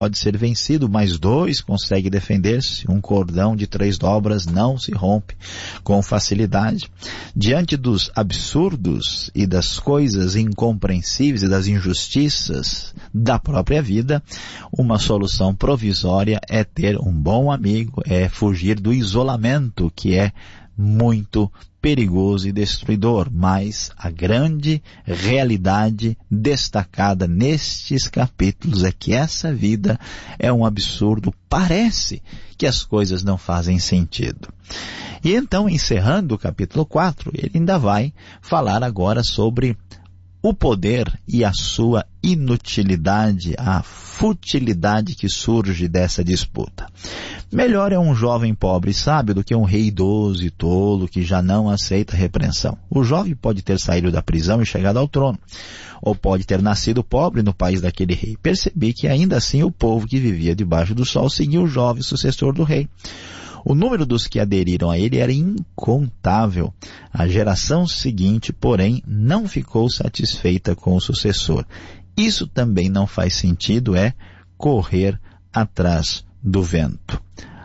pode ser vencido, mas 2 conseguem defender-se. Um cordão de 3 dobras não se rompe com facilidade. Diante dos absurdos e das coisas incompreensíveis e das injustiças da própria vida, uma solução provisória é ter um bom amigo, é fugir do isolamento, que é muito perigoso e destruidor. Mas a grande realidade destacada nestes capítulos é que essa vida é um absurdo. Parece que as coisas não fazem sentido. E então, encerrando o capítulo 4, ele ainda vai falar agora sobre o poder e a sua inutilidade, a futilidade que surge dessa disputa. Melhor é um jovem pobre e sábio do que um rei idoso e tolo que já não aceita repreensão. O jovem pode ter saído da prisão e chegado ao trono, ou pode ter nascido pobre no país daquele rei. Percebi que ainda assim o povo que vivia debaixo do sol seguia o jovem sucessor do rei. O número dos que aderiram a ele era incontável. A geração seguinte, porém, não ficou satisfeita com o sucessor. Isso também não faz sentido, é correr atrás do vento.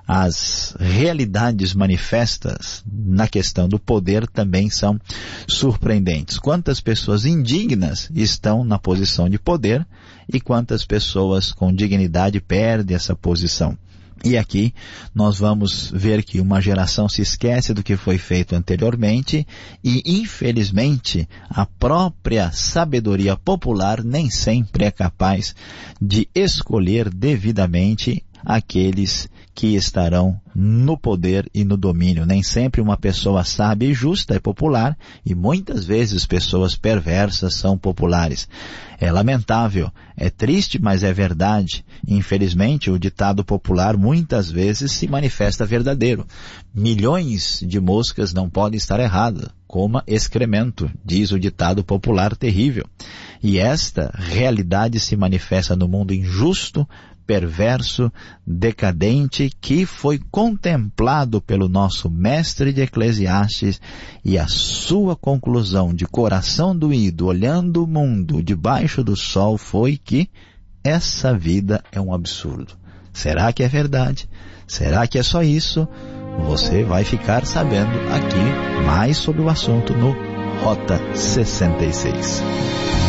As realidades manifestas na questão do poder também são surpreendentes. Quantas pessoas indignas estão na posição de poder e quantas pessoas com dignidade perdem essa posição. E aqui nós vamos ver que uma geração se esquece do que foi feito anteriormente e, infelizmente, a própria sabedoria popular nem sempre é capaz de escolher devidamente aqueles que estarão no poder e no domínio. Nem sempre uma pessoa sábia e justa é popular e muitas vezes pessoas perversas são populares. É lamentável, é triste, mas é verdade. Infelizmente, o ditado popular muitas vezes se manifesta verdadeiro. Milhões de moscas não podem estar erradas, coma excremento, diz o ditado popular terrível. E esta realidade se manifesta no mundo injusto, perverso, decadente, que foi contemplado pelo nosso mestre de Eclesiastes, e a sua conclusão de coração doído, olhando o mundo debaixo do sol, foi que essa vida é um absurdo. Será que é verdade? Será que é só isso? Você vai ficar sabendo aqui mais sobre o assunto no Rota 66.